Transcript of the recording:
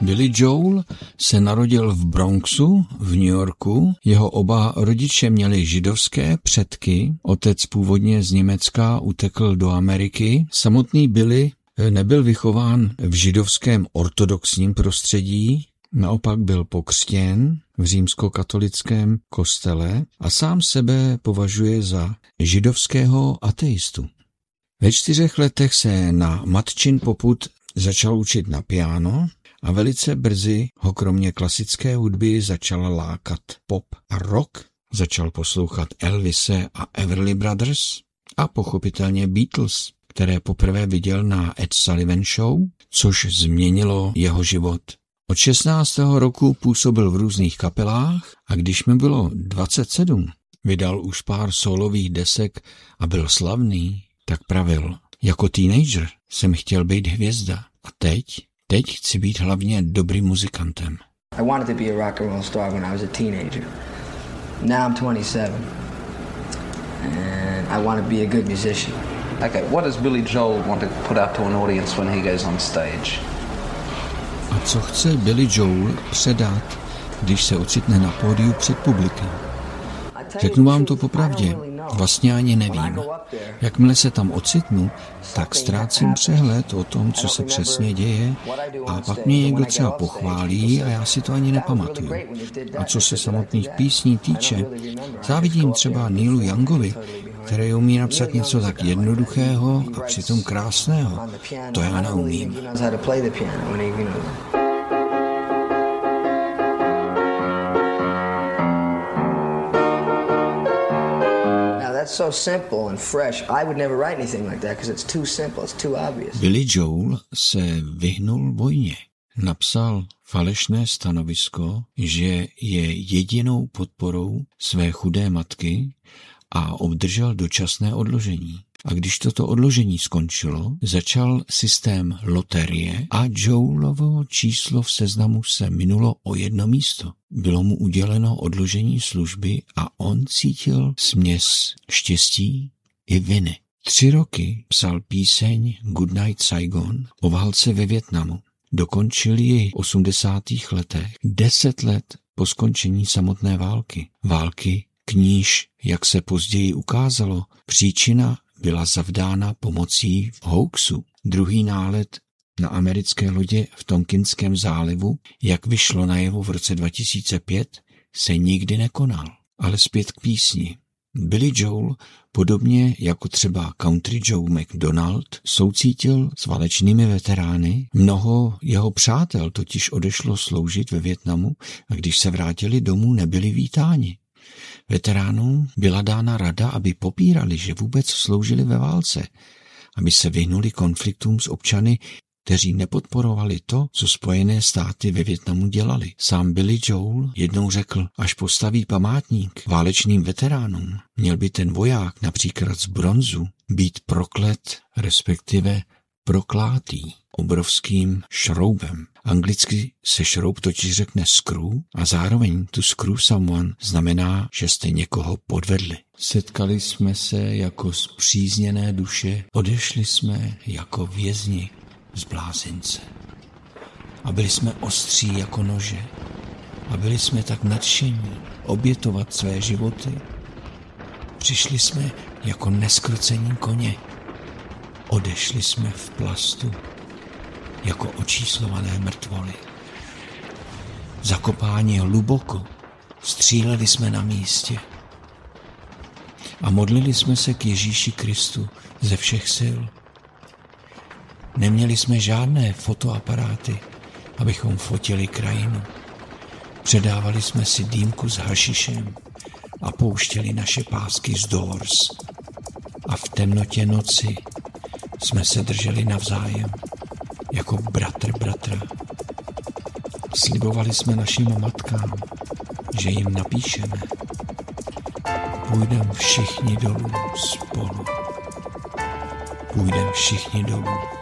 Billy Joel se narodil v Bronxu v New Yorku. Jeho oba rodiče měli židovské předky. Otec původně z Německa utekl do Ameriky. Samotný Billy nebyl vychován v židovském ortodoxním prostředí, naopak byl pokřtěn v římskokatolickém kostele a sám sebe považuje za židovského ateistu. Ve 4 letech se na matčin popud začal učit na piano a velice brzy ho kromě klasické hudby začala lákat pop a rock. Začal poslouchat Elvise a Everly Brothers a pochopitelně Beatles, které poprvé viděl na Ed Sullivan Show, což změnilo jeho život. Od 16. roku působil v různých kapelách a když mi bylo 27, vydal už pár solových desek a byl slavný, tak pravil: jako teenager jsem chtěl být hvězda a teď chci být hlavně dobrým muzikantem. I wanted to be a rock and roll star when I was a teenager. Now I'm 27 and I want to be a good musician. Okay, what does Billy Joel want to put out to an audience when he goes on stage? A co chce Billy Joel předat, když se ocitne na pódiu před publikem? Řeknu vám to popravdě, vlastně ani nevím. Jakmile se tam ocitnu, tak ztrácím přehled o tom, co se přesně děje, a pak mě někdo třeba pochválí a já si to ani nepamatuju. A co se samotných písní týče, závidím třeba Neilu Youngovi, který umí napsat něco tak jednoduchého a přitom krásného. To já neumím. Billy Joel se vyhnul vojně. Napsal falešné stanovisko, že je jedinou podporou své chudé matky a obdržel dočasné odložení. A když toto odložení skončilo, začal systém loterie a Joelovo číslo v seznamu se minulo o 1 místo. Bylo mu uděleno odložení služby a on cítil směs štěstí i viny. 3 roky psal píseň Goodnight Saigon o válce ve Vietnamu. Dokončil ji v 80. letech, 10 let po skončení samotné války. Války, k níž, jak se později ukázalo, příčina byla zavdána pomocí hoaxu. Druhý nálet na americké lodě v Tonkinském zálivu, jak vyšlo najevo v roce 2005, se nikdy nekonal. Ale zpět k písni. Billy Joel, podobně jako třeba Country Joe McDonald, soucítil s válečnými veterány. Mnoho jeho přátel totiž odešlo sloužit ve Vietnamu a když se vrátili domů, nebyli vítáni. Veteránům byla dána rada, aby popírali, že vůbec sloužili ve válce, aby se vyhnuli konfliktům s občany, kteří nepodporovali to, co Spojené státy ve Vietnamu dělali. Sám Billy Joel jednou řekl, až postaví památník válečným veteránům, měl by ten voják, například z bronzu, být proklet, respektive proklátý obrovským šroubem. Anglicky se šroub totiž řekne screw a zároveň to screw someone znamená, že jste někoho podvedli. Setkali jsme se jako spřízněné duše, odešli jsme jako vězni z blázince. A byli jsme ostří jako nože. A byli jsme tak nadšení obětovat své životy. Přišli jsme jako neskrocení koně. Odešli jsme v plastu jako očíslované mrtvoly. Zakopáni hluboko, stříleli jsme na místě a modlili jsme se k Ježíši Kristu ze všech sil. Neměli jsme žádné fotoaparáty, abychom fotili krajinu. Předávali jsme si dýmku s hašišem a pouštěli naše pásky z Doors. A v temnotě noci jsme se drželi navzájem jako bratr bratra. Slibovali jsme našim matkám, že jim napíšeme. Půjdem všichni dolů spolu. Půjdem všichni dolů